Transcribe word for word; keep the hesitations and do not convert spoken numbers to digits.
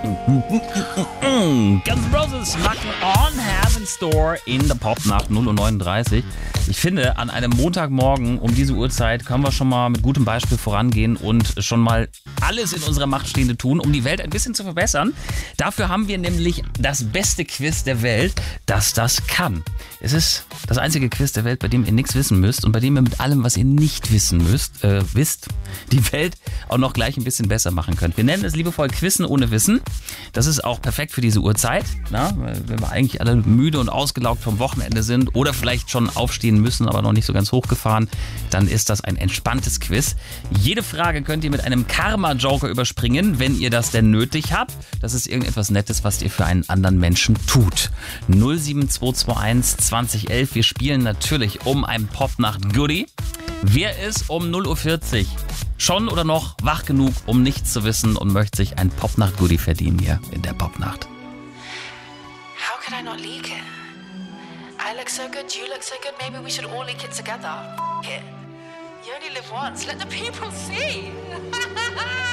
Guns N' Roses, Knockin' on Heaven's Door in der Popnacht null Uhr neununddreißig. Ich finde, an einem Montagmorgen um diese Uhrzeit können wir schon mal mit gutem Beispiel vorangehen und schon mal alles in unserer Macht Stehende tun, um die Welt ein bisschen zu verbessern. Dafür haben wir nämlich das beste Quiz der Welt, das das kann. Es ist das einzige Quiz der Welt, bei dem ihr nichts wissen müsst und bei dem ihr mit allem, was ihr nicht wissen müsst, äh, wisst, die Welt auch noch gleich ein bisschen besser machen könnt. Wir nennen es liebevoll Quizzen ohne Wissen. Das ist auch perfekt für diese Uhrzeit, na? Wenn wir eigentlich alle müde und ausgelaugt vom Wochenende sind oder vielleicht schon aufstehen müssen, aber noch nicht so ganz hochgefahren, dann ist das ein entspanntes Quiz. Jede Frage könnt ihr mit einem Karma-Joker überspringen, wenn ihr das denn nötig habt. Das ist irgendetwas Nettes, was ihr für einen anderen Menschen tut. null sieben zwei zwei eins zwanzig elf. Wir spielen natürlich um ein Popnacht-Goodie. Wer ist um null Uhr vierzig schon oder noch wach genug, um nichts zu wissen und möchte sich ein Popnacht-Goodie verdienen hier in der Popnacht? How could I not leak it? I look so good, you look so good, maybe we should all leak it together. F- it. You only live once, let the people see.